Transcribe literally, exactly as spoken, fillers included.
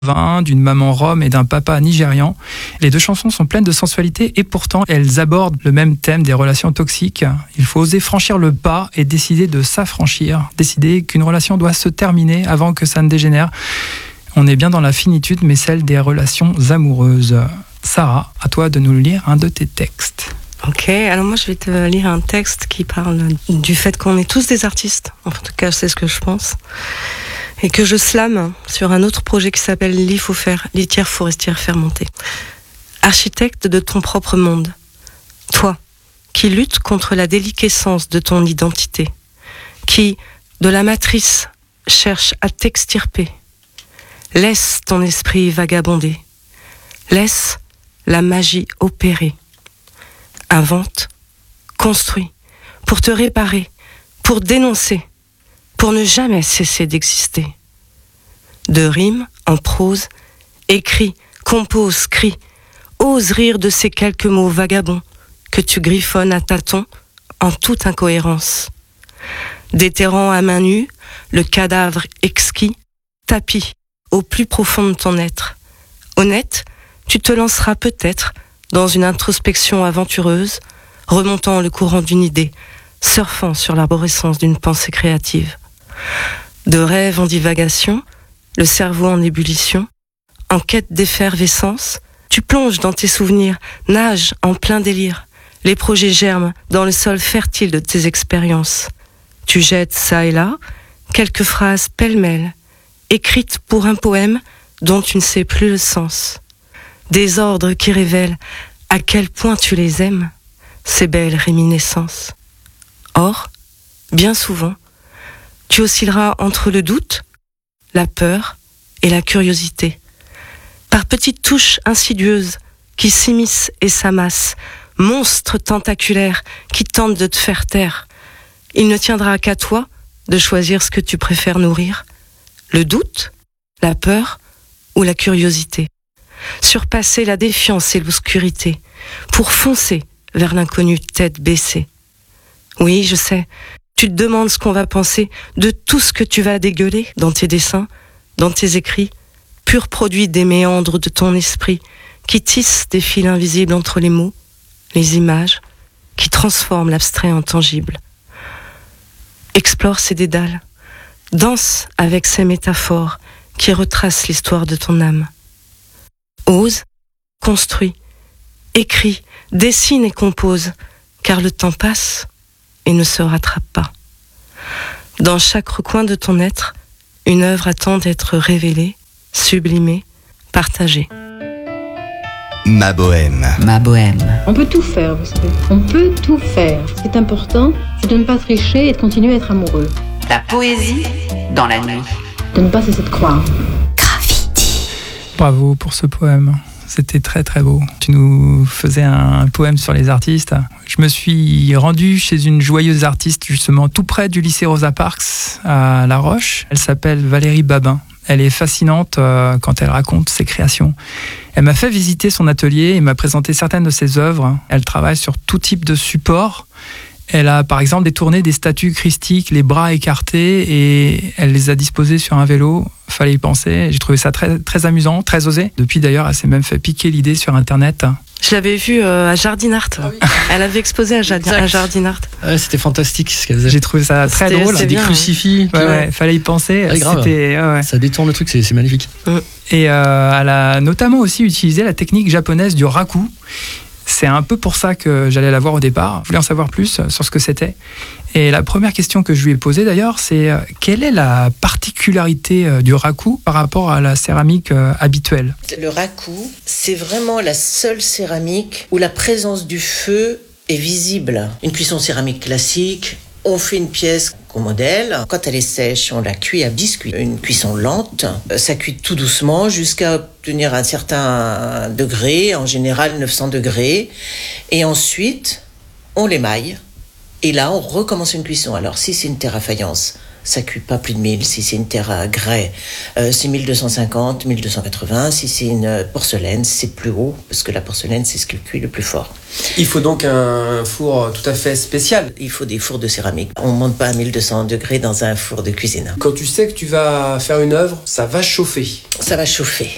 vin, d'une maman rome et d'un papa nigérian. Les deux chansons sont pleines de sensualité et pourtant elles abordent le même thème des relations toxiques. Il faut oser franchir le pas et décider de s'affranchir, décider qu'une relation doit se terminer avant que ça ne dégénère. On est bien dans la finitude, mais celle des relations amoureuses. Sarah, à toi de nous lire un de tes textes. Ok, alors moi je vais te lire un texte qui parle du fait qu'on est tous des artistes. En tout cas, c'est ce que je pense. Et que je slame sur un autre projet qui s'appelle Lithofer, litière forestière fermentée. Architecte de ton propre monde. Toi, qui luttes contre la déliquescence de ton identité. Qui, de la matrice, cherche à t'extirper. Laisse ton esprit vagabonder. Laisse la magie opérer. Invente, construis, pour te réparer, pour dénoncer, pour ne jamais cesser d'exister. De rime en prose, écris, compose, crie, ose rire de ces quelques mots vagabonds que tu griffonnes à tâtons en toute incohérence. Déterrant à main nue, le cadavre exquis, tapis au plus profond de ton être. Honnête, tu te lanceras peut-être dans une introspection aventureuse, remontant le courant d'une idée, surfant sur l'arborescence d'une pensée créative. De rêve en divagation, le cerveau en ébullition, en quête d'effervescence, tu plonges dans tes souvenirs, nages en plein délire. Les projets germent dans le sol fertile de tes expériences. Tu jettes ça et là quelques phrases pêle-mêle, écrites pour un poème dont tu ne sais plus le sens. Des ordres qui révèlent à quel point tu les aimes, ces belles réminiscences. Or, bien souvent, tu oscilleras entre le doute, la peur et la curiosité. Par petites touches insidieuses qui s'immiscent et s'amassent, monstres tentaculaires qui tentent de te faire taire. Il ne tiendra qu'à toi de choisir ce que tu préfères nourrir, le doute, la peur ou la curiosité. Surpasser la défiance et l'obscurité pour foncer vers l'inconnu tête baissée. Oui, je sais, tu te demandes ce qu'on va penser de tout ce que tu vas dégueuler dans tes dessins, dans tes écrits, pur produit des méandres de ton esprit qui tissent des fils invisibles entre les mots, les images, qui transforment l'abstrait en tangible. Explore ces dédales, danse avec ces métaphores qui retracent l'histoire de ton âme. Ose, construis, écris, dessine et compose, car le temps passe et ne se rattrape pas. Dans chaque recoin de ton être, une œuvre attend d'être révélée, sublimée, partagée. Ma bohème. Ma bohème. On peut tout faire, vous savez. On peut tout faire. Ce qui est important, c'est de ne pas tricher et de continuer à être amoureux. La poésie dans la nuit. De ne pas cesser de croire. Bravo pour ce poème. C'était très très beau. Tu nous faisais un poème sur les artistes. Je me suis rendu chez une joyeuse artiste justement tout près du lycée Rosa Parks à La Roche. Elle s'appelle Valérie Babin. Elle est fascinante euh, quand elle raconte ses créations. Elle m'a fait visiter son atelier et m'a présenté certaines de ses œuvres. Elle travaille sur tout type de support. Elle a par exemple détourné des statues christiques, les bras écartés, et elle les a disposés sur un vélo. Fallait y penser. J'ai trouvé ça très, très amusant, très osé. Depuis d'ailleurs, elle s'est même fait piquer l'idée sur Internet. Je l'avais vue euh, à Jardin Art. Ah oui. Elle avait exposé à Jardin, à Jardin Art. Ouais, c'était fantastique ce qu'elle faisait. J'ai trouvé ça très c'était, drôle. C'est des crucifix. Ouais, ouais, fallait y penser. Ouais, grave. C'était, ouais, ouais. Ça détourne le truc, c'est, c'est magnifique. Et euh, elle a notamment aussi utilisé la technique japonaise du raku. C'est un peu pour ça que j'allais la voir au départ. Je voulais en savoir plus sur ce que c'était. Et la première question que je lui ai posée d'ailleurs, c'est euh, quelle est la particularité euh, du raku par rapport à la céramique euh, habituelle ? Le raku, c'est vraiment la seule céramique où la présence du feu est visible. Une cuisson céramique classique, on fait une pièce qu'on modèle. Quand elle est sèche, on la cuit à biscuit. Une cuisson lente, ça cuit tout doucement jusqu'à obtenir un certain degré, en général neuf cents degrés. Et ensuite, on l'émaille. Et là, on recommence une cuisson. Alors, si c'est une terre à faïence, ça cuit pas plus de mille. Si c'est une terre à grès, euh, c'est mille deux cent cinquante, mille deux cent quatre-vingts. Si c'est une porcelaine, c'est plus haut, parce que la porcelaine, c'est ce qui cuit le plus fort. Il faut donc un four tout à fait spécial. Il faut des fours de céramique. On monte pas à mille deux cents degrés dans un four de cuisine. Quand tu sais que tu vas faire une œuvre, ça va chauffer. Ça va chauffer.